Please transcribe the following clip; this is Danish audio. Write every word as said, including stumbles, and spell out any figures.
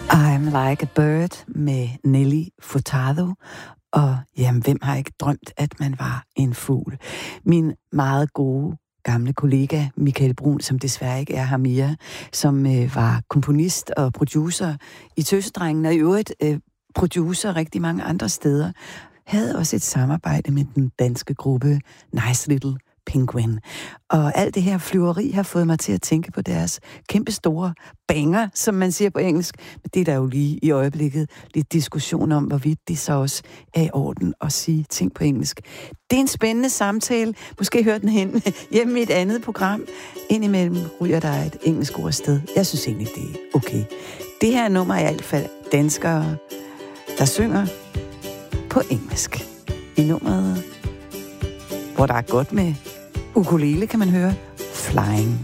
I'm Like a Bird med Nelly Furtado. Og jamen, hvem har ikke drømt, at man var en fugl? Min meget gode gamle kollega Michael Brun, som desværre ikke er her mere, som øh, var komponist og producer i Tøsedrengen, og i øvrigt øh, producer rigtig mange andre steder, havde også et samarbejde med den danske gruppe Nice Little Penguin. Og alt det her flyveri har fået mig til at tænke på deres kæmpe store banger, som man siger på engelsk. Men det er der jo lige i øjeblikket lidt diskussion om, hvorvidt det så også er i orden at sige ting på engelsk. Det er en spændende samtale. Måske hør den hen hjemme i et andet program. Indimellem ryger der et engelsk ord sted. Jeg synes egentlig, det er okay. Det her nummer er i hvert fald danskere, der synger på engelsk. I nummeret, hvor der er godt med ukulele, kan man høre Flying.